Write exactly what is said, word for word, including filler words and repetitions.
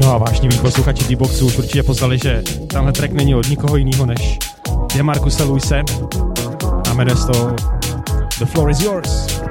No a vážniví posluchači D-Boxu už určitě poznali, že tenhle track není od nikoho jiného než Demarcuse Luise a jmenuje se to The Floor is Yours.